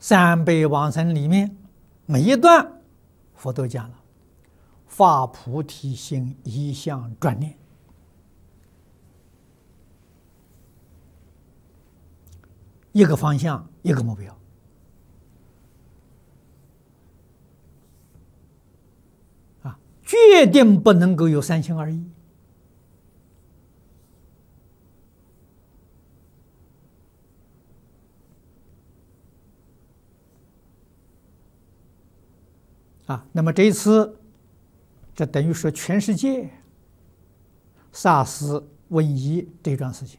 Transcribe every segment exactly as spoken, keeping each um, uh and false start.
三百往生里面，每一段佛都讲了，发菩提心，一向专念。一个方向，一个目标。啊，决定不能够有三心二意。啊，那么这一次，这等于说全世界 SARS 瘟疫这桩事情。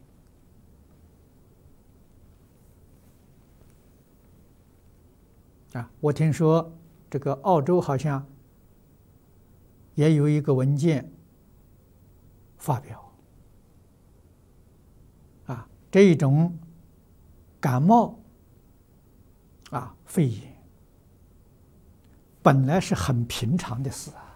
啊，我听说这个澳洲好像也有一个文件发表，啊，这一种感冒啊肺炎本来是很平常的事啊，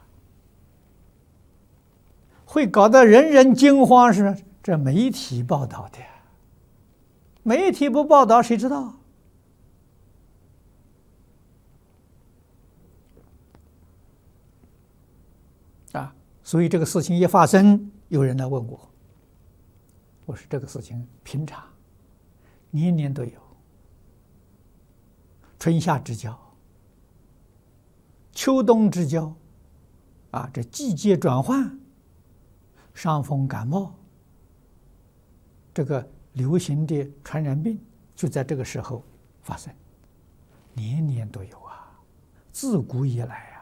会搞得人人惊慌是这媒体报道的，媒体不报道谁知道？啊，所以这个事情一发生，有人来问我，我说这个事情平常，年年都有，春夏之交，秋冬之交，啊，这季节转换，伤风感冒，这个流行的传染病就在这个时候发生，年年都有啊，自古以来啊。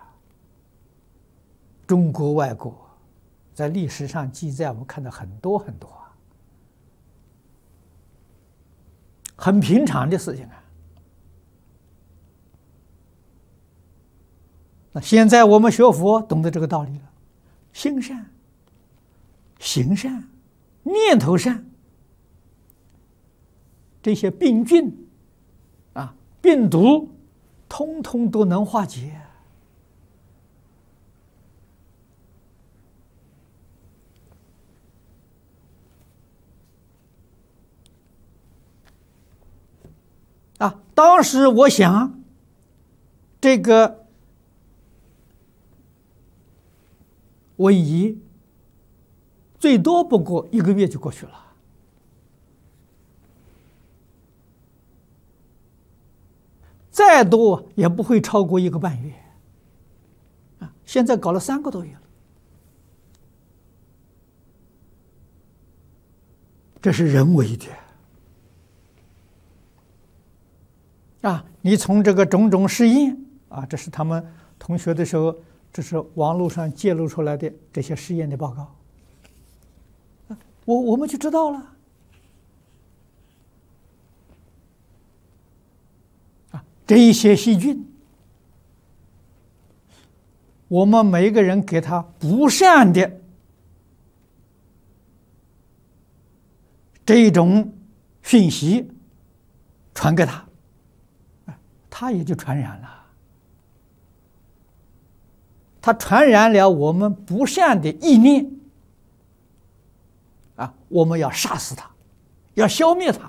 中国外国在历史上记载，我们看到很多很多啊，很平常的事情啊。那现在我们学佛懂得这个道理了，心善、行善、念头善，这些病菌啊、病毒，通通都能化解。啊，当时我想，这个瘟疫最多不过一个月就过去了，再多也不会超过一个半月。啊，现在搞了三个多月了，这是人为的。啊，你从这个种种试验啊，这是他们同学的时候，这是网络上揭露出来的这些试验的报告，我我们就知道了。啊，这一些细菌，我们每一个人给他不善的这一种讯息传给他。它也就传染了，它传染了我们不善的意念，啊，我们要杀死它，要消灭它。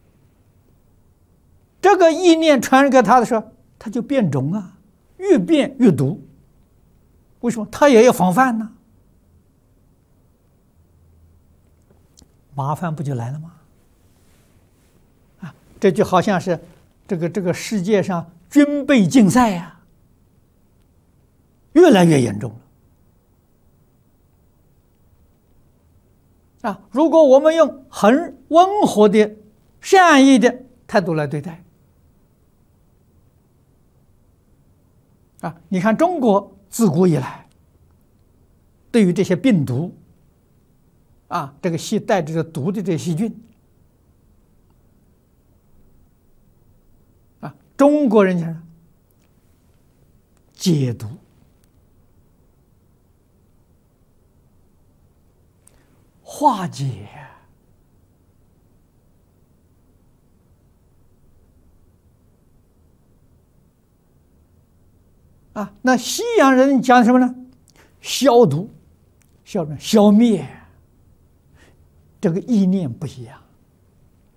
这个意念传染给他的时候，它就变种啊，越变越毒。为什么？它也要防范呢？麻烦不就来了吗？啊，这就好像是。这个这个世界上军备竞赛呀、啊，越来越严重了啊！如果我们用很温和的、善意的态度来对待啊，你看中国自古以来对于这些病毒啊，这个细带着毒的这些细菌。中国人讲解毒、化解啊，那西洋人讲什么呢？消毒、消灭、消灭，这个意念不一样。